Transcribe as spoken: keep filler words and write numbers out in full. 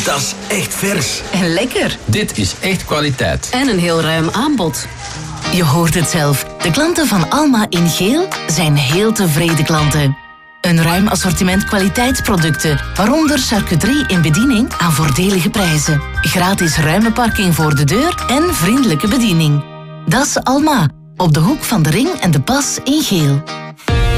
Dat is echt vers. En lekker. Dit is echt kwaliteit. En een heel ruim aanbod. Je hoort het zelf. De klanten van Alma in geel zijn heel tevreden klanten. Een ruim assortiment kwaliteitsproducten, waaronder charcuterie in bediening aan voordelige prijzen. Gratis ruime parking voor de deur en vriendelijke bediening. Dat is Alma, op de hoek van de Ring en de Pas in geel.